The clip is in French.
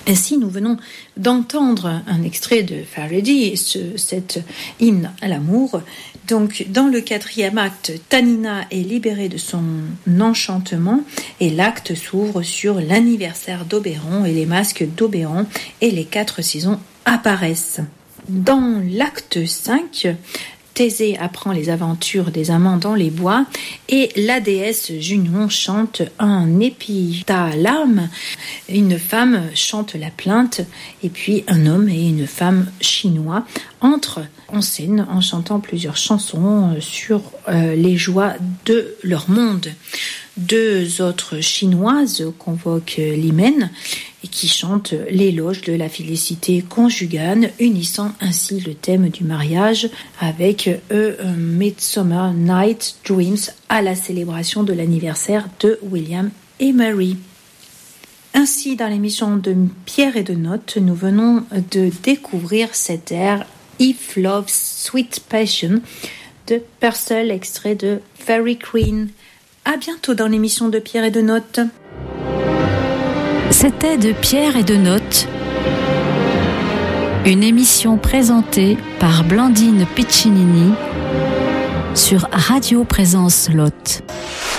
Ainsi, nous venons d'entendre un extrait de Faraday, cet hymne à l'amour. Donc, dans le 4e acte, Tanina est libérée de son enchantement et l'acte s'ouvre sur l'anniversaire d'Oberon et les masques d'Oberon et les 4 saisons apparaissent. Dans l'acte 5, Thésée apprend les aventures des amants dans les bois et la déesse Junon chante un épithalame. Une femme chante la plainte et puis un homme et une femme chinois entrent en scène en chantant plusieurs chansons sur les joies de leur monde. 2 autres chinoises convoquent l'hymen et qui chantent l'éloge de la félicité conjugale, unissant ainsi le thème du mariage avec A Midsummer Night's Dreams à la célébration de l'anniversaire de William et Mary. Ainsi, dans l'émission de Pierre et de Notes, nous venons de découvrir cet air If Love's Sweet Passion de Purcell, extrait de Fairy Queen. À bientôt dans l'émission de Pierre et de Notes. C'était de Pierre et de Notes, une émission présentée par Blandine Piccinini sur Radio Présence Lot.